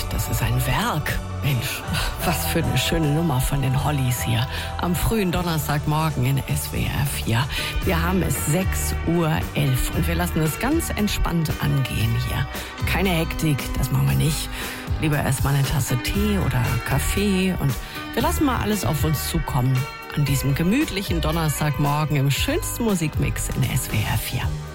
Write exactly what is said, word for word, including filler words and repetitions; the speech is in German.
das ist ein Werk. Mensch, was für eine schöne Nummer von den Hollies hier. Am frühen Donnerstagmorgen in S W R vier. Wir haben es sechs Uhr elf und wir lassen es ganz entspannt angehen hier. Keine Hektik, das machen wir nicht. Lieber erstmal eine Tasse Tee oder Kaffee und wir lassen mal alles auf uns zukommen. An diesem gemütlichen Donnerstagmorgen im schönsten Musikmix in S W R vier.